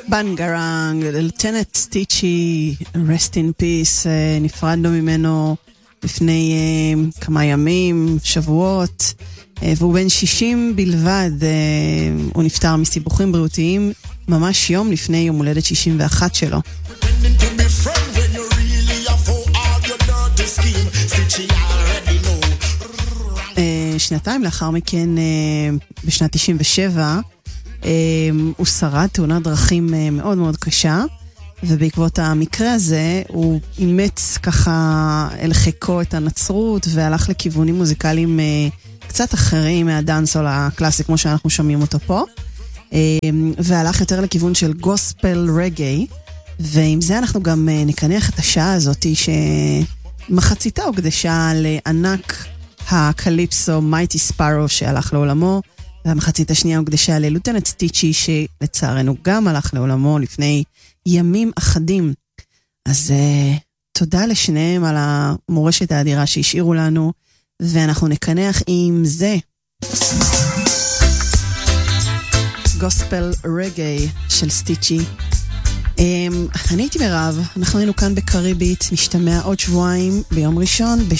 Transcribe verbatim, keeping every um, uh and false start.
בנגרנג, לוטננט סטיצ'י, rest in peace, נפרדנו ממנו לפני uh, כמה ימים, שבועות, uh, והוא בן שישים בלבד, uh, הוא נפטר מסיבוכים בריאותיים, ממש יום לפני יום הולדת שישים ואחת שלו. Uh, שנתיים לאחר מכן, uh, בשנת תשעים ושבע, uh, הוא שרד תאונת דרכים uh, מאוד מאוד קשה, ובעקבות המקרה הזה הוא אימץ ככה אל חיקו את הנצרות והלך לכיוונים מוזיקליים קצת אחרים מהדאנסול הקלאסי כמו שאנחנו שומעים אותו פה, והלך יותר לכיוון של גוספל רגעי, ועם זה אנחנו גם נקנח את השעה הזאת שמחציתה הוקדשה לענק הקליפסו מייטי ספארו שהלך לעולמו, והמחצית השנייה הוקדשה ללוטננט סטיצ'י שלצערנו גם הלך לעולמו לפני ימים אחדים. אז uh, תודה לשניהם על המורשת האדירה שהשאירו לנו, ואנחנו נקנח עם זה. גוספל רגעי של סטיצ'י. Um, אני הייתי מירב, אנחנו היינו כאן בקריבית, נשתמע עוד שבועיים ביום ראשון